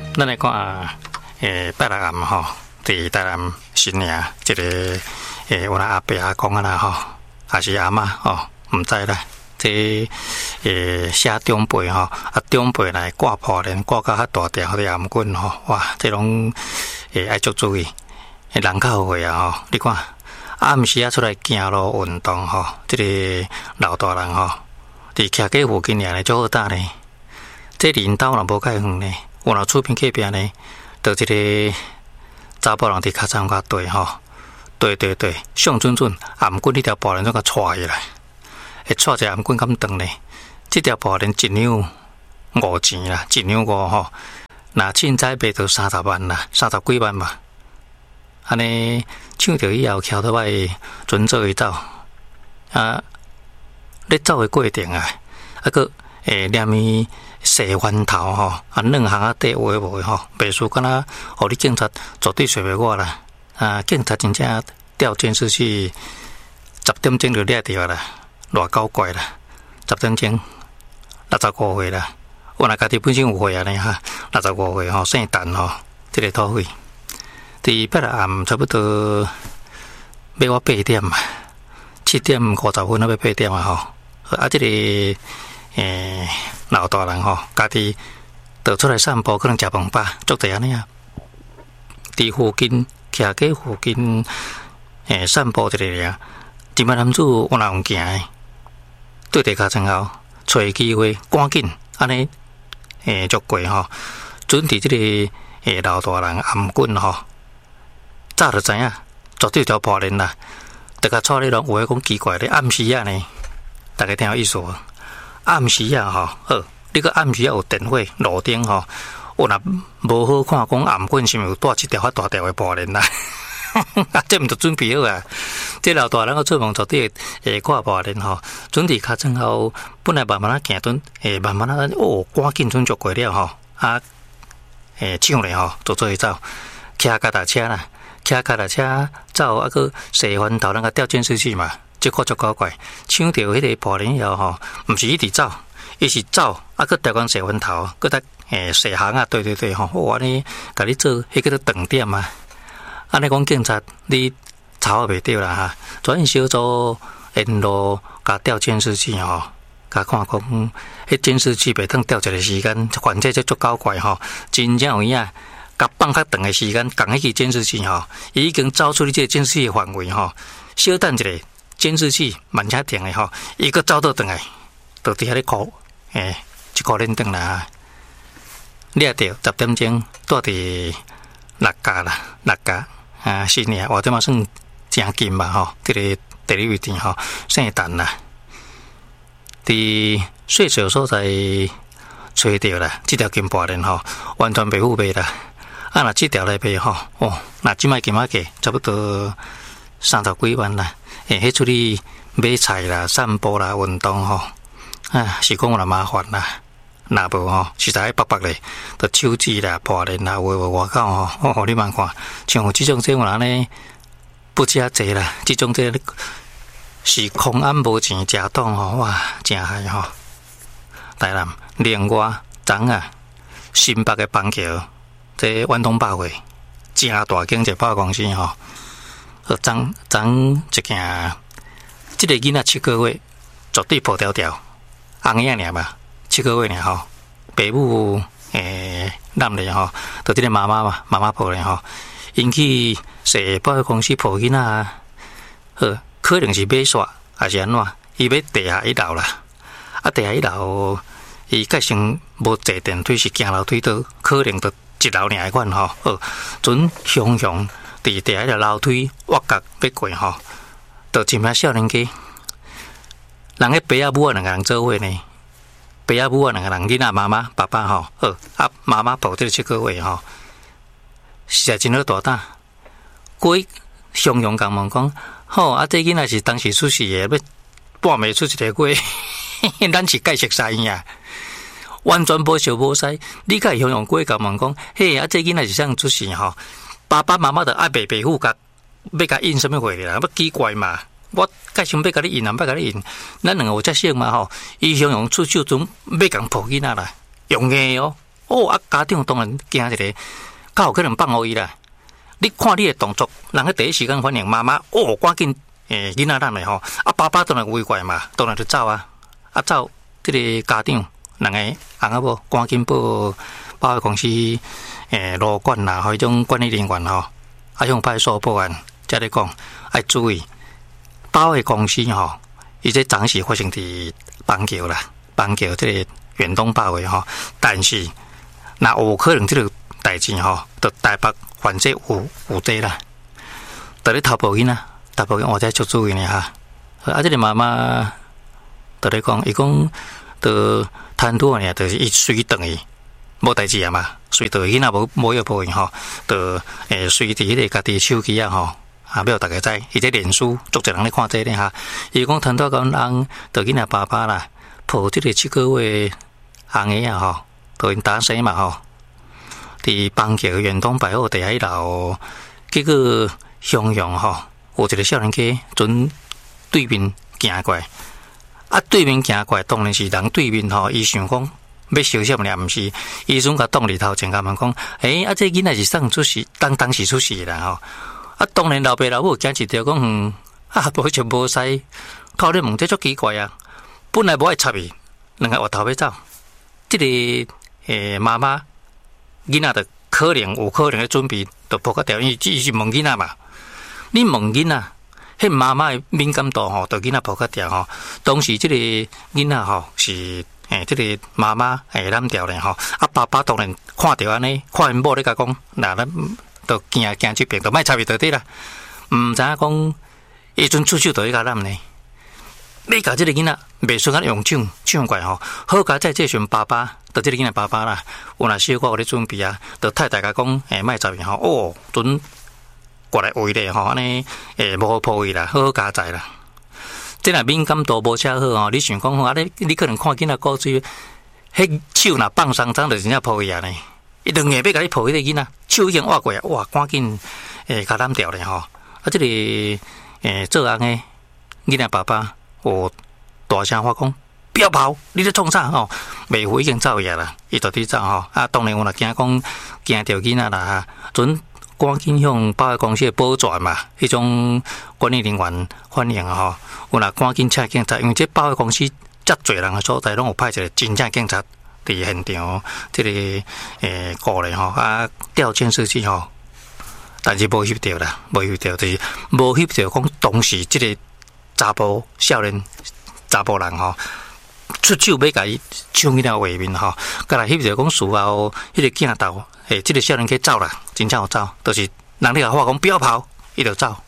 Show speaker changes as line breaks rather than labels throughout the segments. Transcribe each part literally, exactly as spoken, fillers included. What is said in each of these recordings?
咱来看啊，诶，拜六暗吼，伫台南新营一个诶，我阿伯阿公啊啦吼，还是阿嬷吼，唔知啦。这诶，写长辈吼，啊长辈来挂破链，挂到较大条的颔棍吼，哇，这拢诶爱足注意，诶人较会啊吼，你看暗时啊出来行路运动吼，这个老大人吼，伫徛街附近尔咧足好打咧，这领导若无介远呢，有若厝边隔壁呢，就一个查甫人伫脚踭甲对吼，对对对，上准准颔棍迄条破链总甲拽起来。会带一个颔棍咁长呢？这条布连一两五钱啦，一两五吼。那凊彩卖到三十万啦，三十几万嘛。安尼抢到以后，徛到摆准做伊走啊！咧走的过程啊，啊个诶念伊洗番头吼，啊两行啊底有诶无诶吼，袂输敢若互你警察绝对找袂我啦。啊，警察真正调监视器，十点钟就掠着啦。偌搞怪啦！十点钟六十五岁啦，我若家己本身有岁啊呢哈，六十五岁吼，姓陈吼，这个土匪，伫八六暗差不多要我八点嘛，七点五十分啊要八点啊吼，啊这个诶老大人吼，家己倒出来散步，可能食饭饱，足侪安尼啊，伫附近徛街附近诶散步一个尔，一摆男子有若有行诶。对地脚前后，找机会赶紧安尼诶，足过吼。准伫即个诶老大人颔棍吼，早就知影，绝对条破链啦。大家错咧拢有诶讲奇怪咧，暗时啊呢，大家听有意思无？暗时啊吼，好，你个暗时啊有电火路灯吼，我若无好看，讲颔棍是毋是有带一条较大条诶破链啦？啊，这毋就准备好啊！这老大人个出门绝对会挂破链吼，准伫脚前后，本来慢慢啊行顿，诶，慢慢啊哦，赶紧准足过了吼，啊，诶，抢咧吼，做做伊走，骑脚踏车啦，骑脚踏车走，啊个洗番头，咱个调监视器嘛，即个足搞怪，抢着迄个破链以后吼，毋是一直走，伊是走，啊个调讲洗番头，个得诶洗行啊，对对对吼，我安尼甲你做迄个断点啊。安尼讲警察，你查袂着啦哈！专小组沿路甲调监视器吼，甲看讲，迄监视器袂当调一个时间，反正这足搞怪吼，真正有影，甲放较长的时间，共迄个监视器吼，已经走出你这个监视器的范围吼，小等一下，监视器慢车停的吼，伊个走倒转来，就伫遐咧哭，诶，一哭连转啦，掠着十点钟，住伫六家啦，六家。啊，是呢，我这嘛算真近吧吼，这个地理位置吼，姓陈啦，伫细小所在找到啦，这条金破链吼，完全袂腐败啦。啊，若这条来卖吼，哦，那即卖金仔价差不多三十几万啦。诶，迄出去买菜啦、散步啦、运动吼，啊，是讲有若麻烦啦。若无吼，实在白白咧，就手指啦、破链啦，有诶外口吼，哦，你慢看，像即种这种人呢，不加济啦，即种这是空安无钱食冻吼，哇，真害吼！台南另外昨啊，新北诶邦桥，这万通百货，真大间一百货公司吼，呃，昨昨一件，即个囡仔七个月，绝对破条条，红影尔嘛。七个月呢吼，爸母诶男的吼，就这个妈妈嘛，妈妈抱的吼，因去说保险公司抱囡仔，好，可能是买煞还是安怎？伊要地下一楼啦，啊地下一楼，伊改成无坐电梯，是行楼梯倒，可能就一楼尔款吼，好，准雄雄伫地下一条楼梯挖角要过吼，就一名少年家，人个爸啊母啊两个人做伙呢。爸啊母啊两个人，囡仔妈妈爸爸吼，好啊妈妈抱这个七个月吼，实在真好大胆。过雄雄甲问讲，好啊，这囡仔是当时出世的，要半暝出一个月，咱是解释啥呀？完全无笑无使。你甲雄雄过甲问讲，嘿啊，这囡仔是啥出世吼？爸爸妈妈就爱白白虎甲，要甲印什么货啦？要奇怪嘛？我介想要甲你印，啊，要甲你印，咱两个有才性嘛吼。伊想用出手准要共抱囡仔啦，用硬哦， 哦，啊，家长当然惊一个，较有可能放互伊啦。你看你的动作，人喺第一时间反应，妈妈哦，赶紧诶，囡仔咱来吼，啊，爸爸当然围过来嘛，当然就走啊，啊走，这个家长两个翁仔某赶紧报保险公司诶，路管啦，迄种管理人员吼，啊向派出所报案，才咧讲要注意，保险公司吼，伊这当时发生伫邦桥啦，邦桥这个远东百货吼，但是那有可能这个代志吼，就台北犯罪有有地啦，在咧偷保囡仔，偷保囡我才足注意呢哈。啊，这个妈妈在咧讲，伊讲就贪多呢，就是伊随等伊，无代志啊嘛，随到囡仔无无要保险吼，就诶随伫迄个家己手机啊吼，啊，要大家知，伊这脸书足侪人咧看这咧哈。伊讲贪多讲人，就囡仔爸爸啦，抱这个七个月红个啊吼，就因打死嘛吼。伫邦桥远东百货地下一楼，结果向阳吼，有一个少年家准对面行过来，啊对面行过来，当然是人对面吼，伊想讲要小什么，毋是，伊阵甲挡伫头前，甲问讲，诶、欸，啊这囡仔是上出事，当当时出事啦吼，啊当然老爸老母惊一条讲，嗯，啊无就无使，头咧问这足奇怪啊，本来无爱插伊，两个滑头要走，这个诶妈妈。囡仔就可能有可能咧准备，就扑克掉，因为伊是问囡仔嘛。你问囡仔，迄妈妈的敏感度吼，就囡仔扑克掉吼。当时即个囡仔吼是诶，即、这个妈妈诶揽掉咧吼。啊，爸爸当然看到安尼，看因某咧甲讲，那咱就惊惊这边，就莫插伊到底啦。毋知影讲，伊阵出手就伊甲揽呢。你甲即个囡仔袂顺啊用抢抢过吼，好甲在这阵爸爸。就这个囡仔爸爸啦，有若小可有咧准备啊，就太大家讲，诶，莫十年吼，哦，准过来围咧吼，安尼诶，无好破伊啦，好好加载啦。即若敏感度无遮好吼，你想讲吼，啊，你你可能看囡仔古水，迄手若放松张，就真正破伊啊呢。伊两下要甲你破迄个囡仔，手已经挖过来，哇，赶紧诶，甲揽掉咧吼。啊，即、这个诶，做翁诶囡仔爸爸，有大声话讲。不要跑！你咧创啥吼？袂赴已经走呀啦，伊到底走吼？啊，当然有若惊讲惊着囡仔啦哈，准赶紧向保险公司保全嘛，迄种管理人员反映吼，有若赶紧请警察，因为这保险公司遮侪人诶所在，拢有派一个真正警察伫现场，即、这个诶过来吼啊调监视器吼，但是无翕到啦，无翕到就是无翕到讲当时即个查甫少年查甫人吼。出手要甲伊抢伊了画面吼，甲来翕着讲事后，迄个镜头，诶，即个少年家走啦，真正有走，就是人咧甲话讲不要跑，伊就走，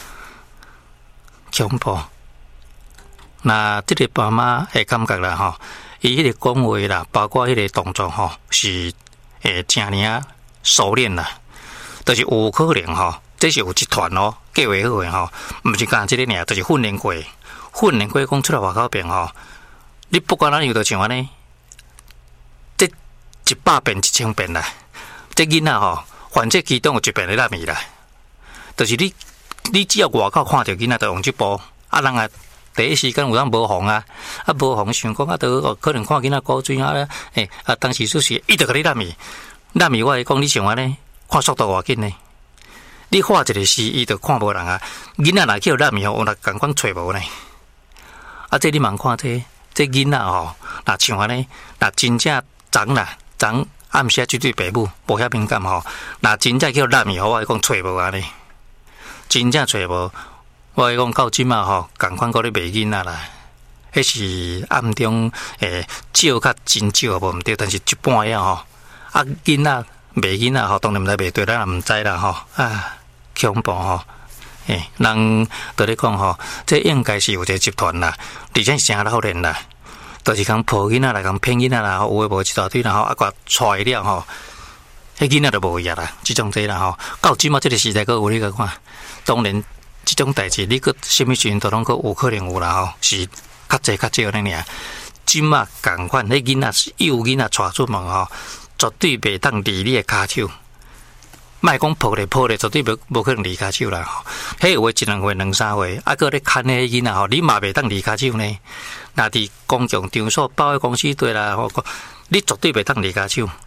恐怖。那即个爸妈会感觉啦吼，伊迄个讲话啦，包括迄个动作吼，是诶真尔熟练啦，就是有可能吼，这是有一团哦，计划好诶吼，毋是干即个尔，就是训练过，训练过讲出来外口边吼。你不管哪样，就像安尼，这一百遍、一千遍啦。这囡仔吼，犯罪其中有一遍咧拉米啦。就是你，你只要外口看到囡仔，就用这步，啊，人啊第一时间有人无防啊，啊无防想讲啊，都可能看囡仔古水啊，诶啊，当时出事，伊就甲你拉米，拉米我会讲你像安尼，看速度偌紧呢。你画一个时，伊就看无人啊。囡仔若叫拉米吼，有若共款找无呢。啊，这你茫看这。这囡仔吼，若像安尼，若真正昨啦，昨暗时啊，对爸母无遐敏感吼，若真正叫拉米吼，我讲找无安尼，真正找无，我讲到即嘛吼，共款搁咧卖囡仔啦，迄是暗中诶少较真少无毋对，但是一半呀吼，啊囡仔卖囡仔吼，当然毋知卖对，咱也毋知啦吼，啊恐怖吼。诶，人在咧讲吼，这应该是有一个集团啦，而且是真老练啦，就是讲抱囡仔啦，讲骗囡仔啦，有诶无一大堆啦吼，啊个揣了吼，迄囡仔就无伊啊啦，即种这啦吼，到即嘛即个时代，佮有你个看，当然即种代志，你佮什么时阵都拢佮有可能有啦吼，是较济较少呢尔。即嘛共款，迄囡仔是幼囡仔带出门吼，绝对袂当离你诶骹手。莫讲抱咧抱咧，绝对无无可能离骹手啦吼。迄有诶一两回、两三回，啊，搁咧牵迄囡仔吼，你嘛袂当离骹手呢。若伫公共场所、保险公司对啦，吼，你绝对袂当离骹手。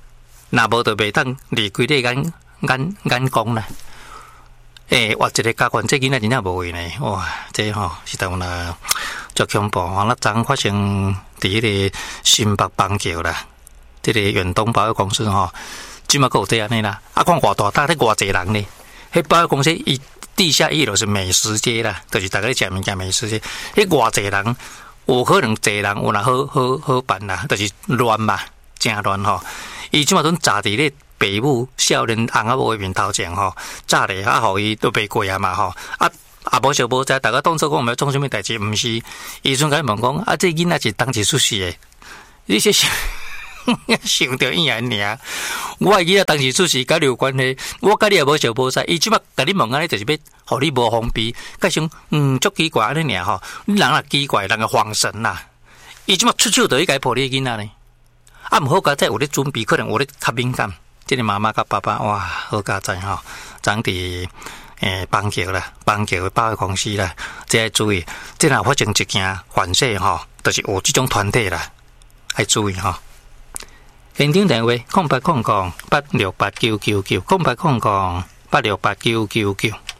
那无就袂当离开你眼眼眼光啦。诶，我一个家官，这囡仔真正无为呢，哇，这吼是当啦足恐怖。我那昨发生伫迄个新北邦桥啦，这个远东保险公司吼，即马有这样的啦。啊，看偌大，搭咧偌济人呢？迄保险公司伊地下一楼是美食街啦，就是大家咧食物件美食街。迄偌济人，有可能济人有若好好好办啦，就是乱嘛，真乱吼。伊即马阵炸伫咧。爸母少年翁仔某面头前吼，早咧啊，互伊都袂过啊嘛吼，啊啊无小无知，大家当作讲我们要做啥物代志，毋是？伊阵甲问讲，啊，这囡仔是当时出世诶，你是想想着伊安尔？我诶囡仔当时出世，甲你有关系？我甲你也无小无知，伊即摆甲你问安尼，就是要互你无方便，甲想嗯，足奇怪安尼尔吼，你人也奇怪，人个恍神啦，伊即摆出手就去解破你囡仔呢，啊，毋好甲再有咧准备，可能有咧较敏感。这个妈妈甲爸爸哇，好佳哉吼！长伫诶邦桥啦，邦桥保险公司啦，这要注意。这若发生一件犯事吼，就是有这种团体啦，要注意吼。现场电话：空八空空八六八九九九，空八空空八六八九九九。